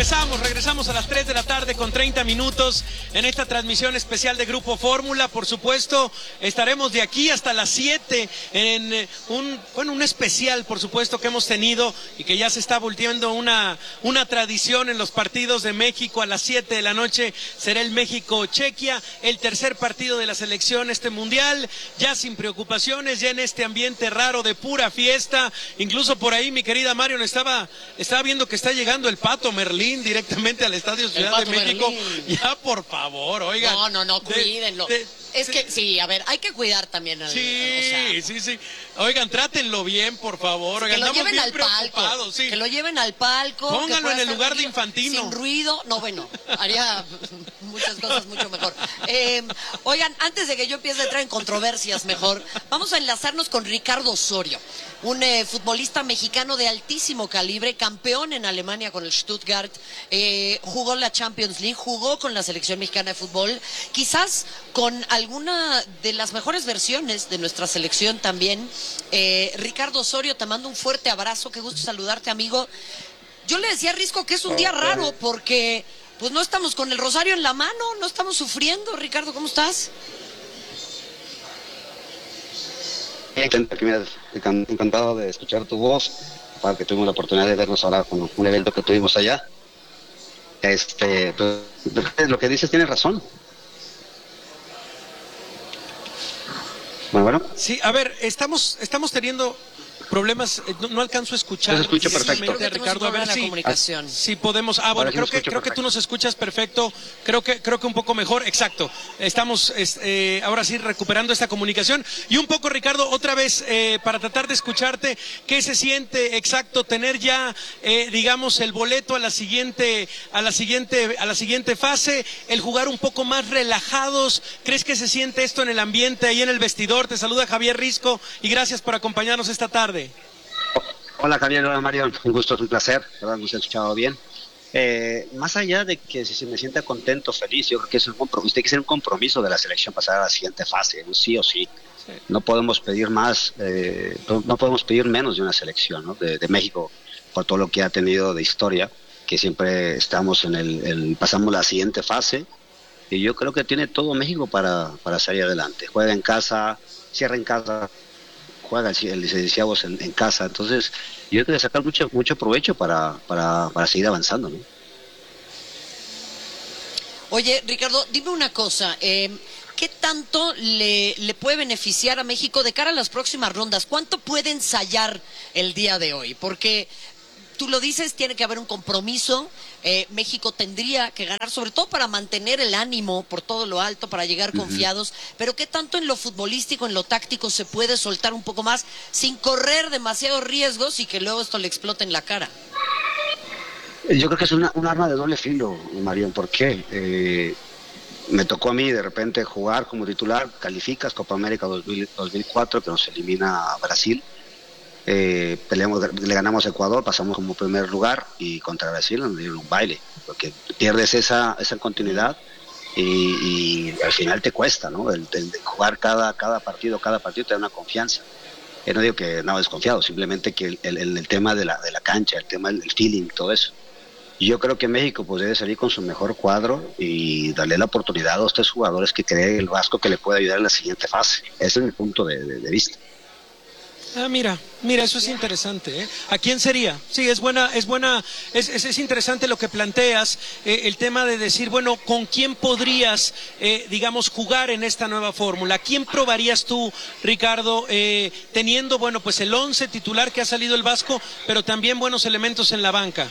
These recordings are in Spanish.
Regresamos a las 3 de la tarde con 30 minutos en esta transmisión especial de Grupo Fórmula. Por supuesto, estaremos de aquí hasta las 7 en un especial, por supuesto, que hemos tenido y que ya se está volviendo una tradición en los partidos de México. A las 7 de la noche será el México-Chequia, el tercer partido de la selección mundial, ya sin preocupaciones, ya en este ambiente raro de pura fiesta. Incluso por ahí mi querida Marion estaba viendo que está llegando el Pato Merlín directamente al Estadio Ciudad de México. Merlín. Ya, por favor, oigan. No, cuídenlo. Es que, sí, a ver, hay que cuidar también al... Sí. Oigan, trátenlo bien, por favor. Oigan, que lo lleven al palco. Sí. Que lo lleven al palco. Pónganlo en el lugar de Infantino. Sin ruido. No, bueno, haría muchas cosas mucho mejor. Oigan, antes de que yo empiece a entrar en controversias mejor, vamos a enlazarnos con Ricardo Osorio, un futbolista mexicano de altísimo calibre, campeón en Alemania con el Stuttgart, jugó la Champions League, jugó con la selección mexicana de fútbol, quizás con alguna de las mejores versiones de nuestra selección también. Ricardo Osorio, te mando un fuerte abrazo, qué gusto saludarte, amigo. Yo le decía a Risco que es un día raro porque pues no estamos con el rosario en la mano, no estamos sufriendo. Ricardo, ¿cómo estás? Encantado de escuchar tu voz, para que tuvimos la oportunidad de vernos ahora con un evento que tuvimos allá. Pues, lo que dices tiene razón. Bueno. Sí, a ver, estamos teniendo problemas, no alcanzo a escuchar. Se escucha perfecto. Ricardo, a ver si podemos. Bueno, creo que tú nos escuchas perfecto. Creo que un poco mejor, exacto. Estamos ahora sí recuperando esta comunicación. Y un poco, Ricardo, otra vez para tratar de escucharte, ¿qué se siente exacto tener ya digamos el boleto a la siguiente fase, el jugar un poco más relajados? ¿Crees que se siente esto en el ambiente ahí en el vestidor? Te saluda Javier Risco y gracias por acompañarnos esta tarde. Hola Javier, hola Mario, un gusto, es un placer, verdad, nos he escuchado bien. Más allá de que si se me sienta contento, feliz, yo creo que es tiene que ser un compromiso de la selección pasar a la siguiente fase, sí o sí. No podemos pedir más, no podemos pedir menos de una selección, ¿no? de México, por todo lo que ha tenido de historia, que siempre estamos pasamos la siguiente fase, y yo creo que tiene todo México para salir adelante. Juega en casa, cierra en casa, juega el licenciado en casa, entonces yo creo que sacar mucho provecho para seguir avanzando, ¿no? Oye, Ricardo, dime una cosa, ¿qué tanto le puede beneficiar a México de cara a las próximas rondas? ¿Cuánto puede ensayar el día de hoy? Porque tú lo dices, tiene que haber un compromiso. México tendría que ganar, sobre todo para mantener el ánimo por todo lo alto, para llegar confiados, pero ¿qué tanto en lo futbolístico, en lo táctico se puede soltar un poco más sin correr demasiados riesgos y que luego esto le explote en la cara? Yo creo que es un arma de doble filo, Marión. ¿Por qué? Me tocó a mí de repente jugar como titular, calificas Copa América 2004, que nos elimina a Brasil. Le ganamos a Ecuador, pasamos como primer lugar, y contra Brasil nos dieron un baile, porque pierdes esa continuidad y al final te cuesta, ¿no? El jugar cada partido te da una confianza. No digo que nada desconfiado, simplemente que el tema de la cancha, el tema del feeling, todo eso. Y yo creo que México pues debe salir con su mejor cuadro y darle la oportunidad a 2 o 3 jugadores que cree el Vasco que le puede ayudar en la siguiente fase. Ese es mi punto de vista. Mira, eso es interesante, ¿eh? ¿A quién sería? Sí, es interesante lo que planteas, el tema de decir, bueno, ¿con quién podrías, digamos, jugar en esta nueva fórmula? ¿Quién probarías tú, Ricardo, teniendo, bueno, pues el 11 titular que ha salido el Vasco, pero también buenos elementos en la banca?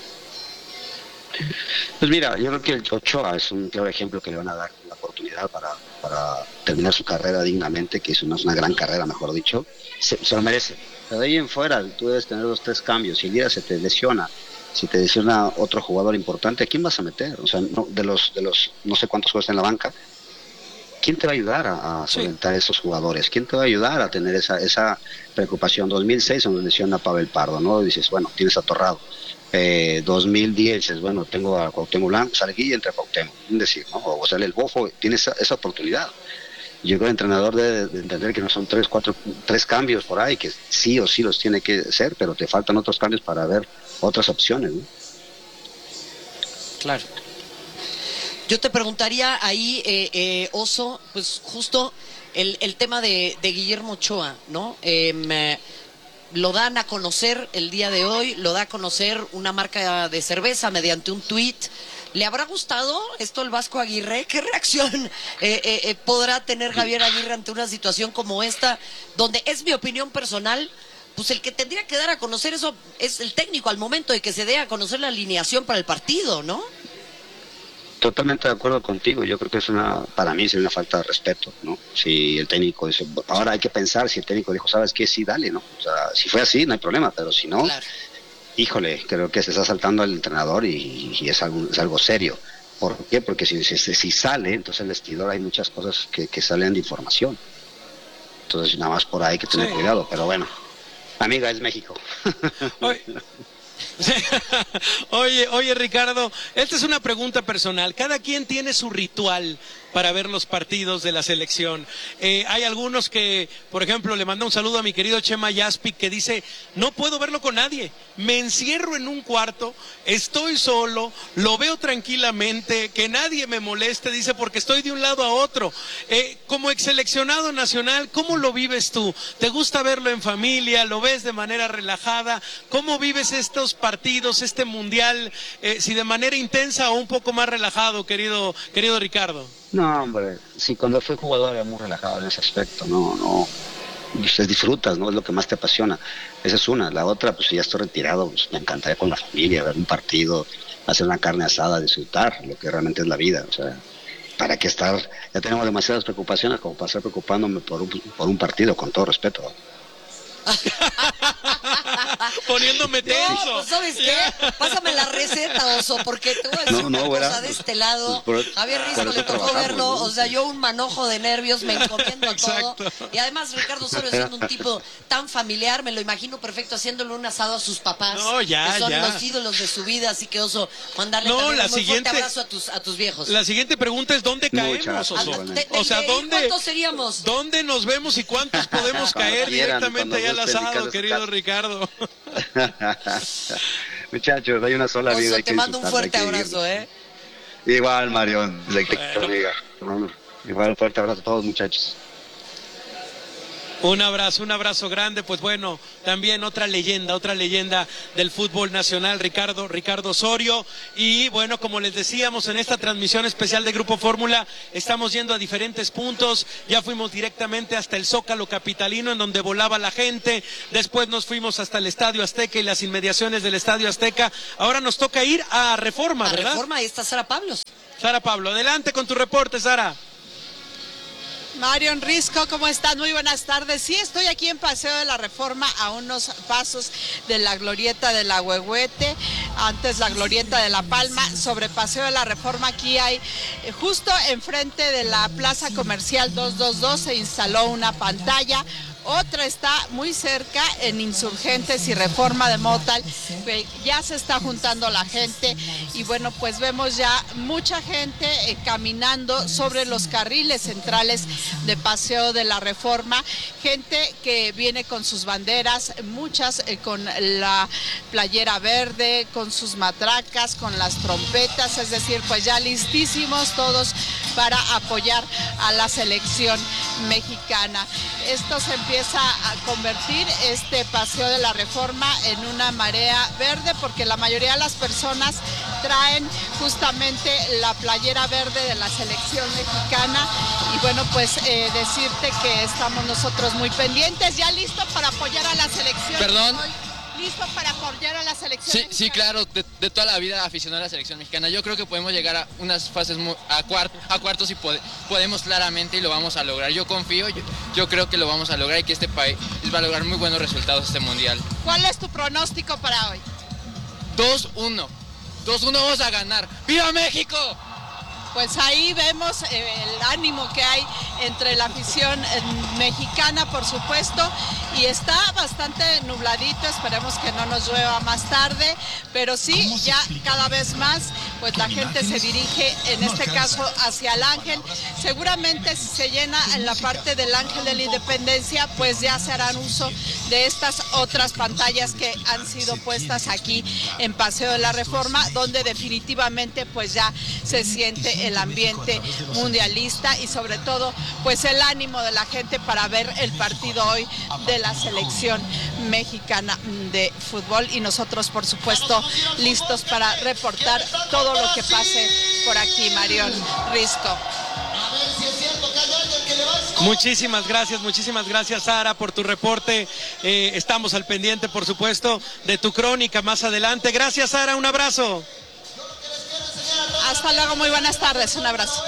Pues mira, yo creo que el Ochoa es un claro ejemplo que le van a dar la oportunidad para terminar su carrera dignamente, que es una gran carrera, mejor dicho, se lo merece. Pero de ahí en fuera, tú debes tener 2 o 3 cambios. Si el día se te lesiona, si te lesiona otro jugador importante, ¿a quién vas a meter? O sea, de los no sé cuántos jugadores en la banca, ¿quién te va a ayudar a solventar esos jugadores? ¿Quién te va a ayudar a tener esa preocupación? 2006 donde lesiona a Pavel Pardo, ¿no? Dices, bueno, tienes atorrado. 2010 dices, bueno, tengo a Cuauhtémoc Blanco, sale aquí y entra Cuauhtémoc, es decir, ¿no? O sale el Bofo, tienes esa oportunidad. Yo creo que el entrenador debe de entender que no son 3 cambios por ahí, que sí o sí los tiene que hacer, pero te faltan otros cambios para ver otras opciones, ¿no? Claro. Yo te preguntaría ahí, Oso, pues justo el tema de Guillermo Ochoa, ¿no? Lo dan a conocer el día de hoy, lo da a conocer una marca de cerveza mediante un tuit. ¿Le habrá gustado esto al Vasco Aguirre? ¿Qué reacción podrá tener Javier Aguirre ante una situación como esta, donde es mi opinión personal? Pues el que tendría que dar a conocer eso es el técnico al momento de que se dé a conocer la alineación para el partido, ¿no? Totalmente de acuerdo contigo. Yo creo que para mí es una falta de respeto, ¿no? Si el técnico dice, ahora hay que pensar, si el técnico dijo, ¿sabes qué? Sí, dale, ¿no? O sea, si fue así, no hay problema, pero si no, claro. Híjole, creo que se está saltando al entrenador y es algo serio. ¿Por qué? Porque si sale, entonces el vestidor hay muchas cosas que salen de información. Entonces, nada más por ahí hay que tener cuidado, pero bueno, amiga, es México. Oye, Ricardo, esta es una pregunta personal. Cada quien tiene su ritual para ver los partidos de la selección. Hay algunos que, por ejemplo, le mando un saludo a mi querido Chema Yaspic, que dice, no puedo verlo con nadie, me encierro en un cuarto, estoy solo, lo veo tranquilamente, que nadie me moleste, dice, porque estoy de un lado a otro. Como ex seleccionado nacional, ¿cómo lo vives tú? ¿Te gusta verlo en familia? ¿Lo ves de manera relajada? ¿Cómo vives estos partidos, este mundial, si de manera intensa o un poco más relajado, querido Ricardo? No, hombre, sí, cuando fui jugador era muy relajado en ese aspecto, no, pues disfrutas, ¿no? Es lo que más te apasiona. Esa es una. La otra, pues ya estoy retirado, pues me encantaría con la familia, ver un partido, hacer una carne asada, disfrutar lo que realmente es la vida, o sea, ¿para qué estar? Ya tenemos demasiadas preocupaciones como para estar preocupándome por un partido, con todo respeto. Poniéndome tenso. No, pues ¿sabes qué? Pásame la receta, Oso, porque te voy a decir una cosa de este lado. Javier Risco le tocó verlo, ¿no? O sea, yo un manojo de nervios, me encomiendo a todo. Y además Ricardo Osorio siendo un tipo tan familiar, me lo imagino perfecto haciéndole un asado a sus papás, que son los ídolos de su vida, así que Oso, mandarle también un muy fuerte abrazo a tus viejos. La siguiente pregunta es ¿dónde caemos, Oso? O sea, ¿cuántos seríamos? ¿Dónde nos vemos y cuántos podemos caer directamente allá al asado, querido Ricardo? Muchachos, hay una sola vida. Oso, te mando un fuerte abrazo, Igual, Marión, igual un fuerte abrazo a todos, muchachos. Un abrazo grande. Pues bueno, también otra leyenda del fútbol nacional, Ricardo Osorio. Y bueno, como les decíamos, en esta transmisión especial de Grupo Fórmula estamos yendo a diferentes puntos. Ya fuimos directamente hasta el Zócalo capitalino, en donde volaba la gente. Después nos fuimos hasta el Estadio Azteca y las inmediaciones del Estadio Azteca. Ahora nos toca ir a Reforma, ¿verdad? A Reforma, ahí está Sara Pablos. Sara Pablo, adelante con tu reporte, Sara. Marion Risco, ¿cómo están? Muy buenas tardes. Sí, estoy aquí en Paseo de la Reforma, a unos pasos de la glorieta de la Huehuete, antes la glorieta de la Palma. Sobre Paseo de la Reforma, aquí hay, justo enfrente de la Plaza Comercial 222, se instaló una pantalla. Otra está muy cerca en Insurgentes y Reforma de Motal. Ya se está juntando la gente y bueno, pues vemos ya mucha gente caminando sobre los carriles centrales de Paseo de la Reforma. Gente que viene con sus banderas, muchas con la playera verde, con sus matracas, con las trompetas, es decir, pues ya listísimos todos para apoyar a la selección mexicana. Esto se empieza a convertir, este Paseo de la Reforma, en una marea verde, porque la mayoría de las personas traen justamente la playera verde de la selección mexicana. Y bueno, pues decirte que estamos nosotros muy pendientes, ya listos para apoyar a la selección. ¿Perdón? ¿Listo para apoyar a la selección mexicana? Sí, claro, de toda la vida aficionado a la selección mexicana. Yo creo que podemos llegar a unas fases a cuartos y podemos claramente, y lo vamos a lograr. Yo confío, yo creo que lo vamos a lograr y que este país va a lograr muy buenos resultados este mundial. ¿Cuál es tu pronóstico para hoy? 2-1. 2-1 vamos a ganar. ¡Viva México! Pues ahí vemos el ánimo que hay entre la afición mexicana, por supuesto, y está bastante nubladito, esperemos que no nos llueva más tarde, pero sí, ya cada vez más, pues la gente se dirige, en este caso, hacia el Ángel. Seguramente si se llena en la parte del Ángel de la Independencia, pues ya se harán uso de estas otras pantallas que han sido puestas aquí en Paseo de la Reforma, donde definitivamente pues ya se siente el ambiente mundialista y sobre todo pues el ánimo de la gente para ver el partido hoy de la selección mexicana de fútbol, y nosotros por supuesto listos para reportar todo lo que pase por aquí. Marión Risco. Muchísimas gracias Sara por tu reporte, estamos al pendiente por supuesto de tu crónica más adelante. Gracias Sara, un abrazo. Hasta luego, muy buenas tardes, un abrazo.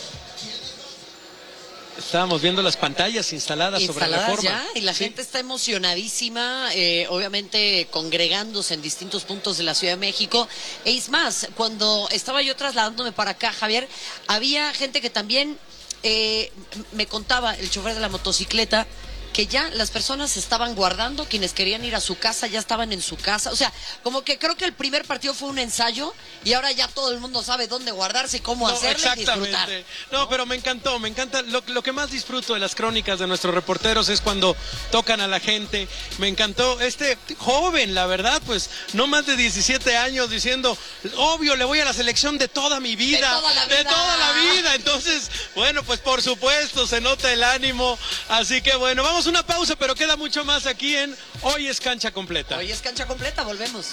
Estábamos viendo las pantallas instaladas sobre Reforma. Ya, y la Sí. gente está emocionadísima, obviamente congregándose en distintos puntos de la Ciudad de México. Es más, cuando estaba yo trasladándome para acá, Javier, había gente que también me contaba, el chofer de la motocicleta, que ya las personas se estaban guardando, quienes querían ir a su casa ya estaban en su casa. O sea, como que creo que el primer partido fue un ensayo y ahora ya todo el mundo sabe dónde guardarse, cómo hacerlo y disfrutar. No, pero me encanta. Lo que más disfruto de las crónicas de nuestros reporteros es cuando tocan a la gente. Me encantó este joven, la verdad, pues no más de 17 años diciendo, obvio, le voy a la selección de toda mi vida. De toda la vida. Entonces, bueno, pues por supuesto, se nota el ánimo. Así que bueno, vamos a una pausa, pero queda mucho más aquí en Hoy es Cancha Completa. Hoy es Cancha Completa, volvemos.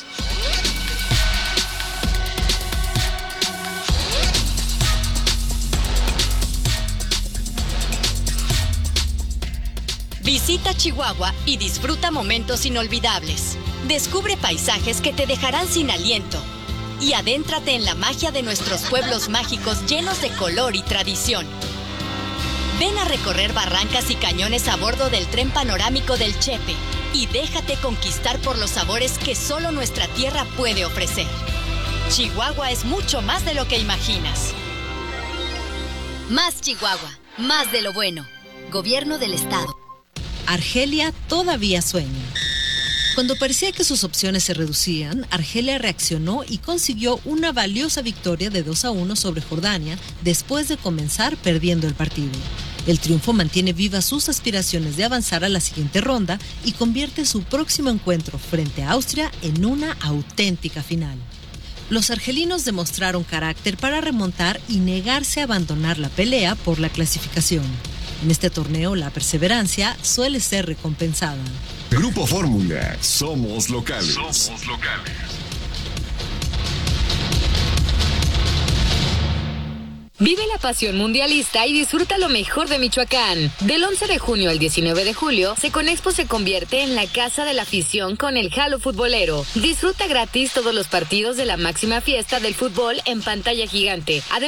Visita Chihuahua y disfruta momentos inolvidables. Descubre paisajes que te dejarán sin aliento. Y adéntrate en la magia de nuestros pueblos mágicos llenos de color y tradición. Ven a recorrer barrancas y cañones a bordo del tren panorámico del Chepe y déjate conquistar por los sabores que solo nuestra tierra puede ofrecer. Chihuahua es mucho más de lo que imaginas. Más Chihuahua, más de lo bueno. Gobierno del Estado. Argelia todavía sueña. Cuando parecía que sus opciones se reducían, Argelia reaccionó y consiguió una valiosa victoria de 2-1 sobre Jordania después de comenzar perdiendo el partido. El triunfo mantiene vivas sus aspiraciones de avanzar a la siguiente ronda y convierte su próximo encuentro frente a Austria en una auténtica final. Los argelinos demostraron carácter para remontar y negarse a abandonar la pelea por la clasificación. En este torneo, la perseverancia suele ser recompensada. Grupo Fórmula, somos locales. Vive la pasión mundialista y disfruta lo mejor de Michoacán. Del 11 de junio al 19 de julio, Seconexpo se convierte en la casa de la afición con el Jalo Futbolero. Disfruta gratis todos los partidos de la máxima fiesta del fútbol en pantalla gigante. Además,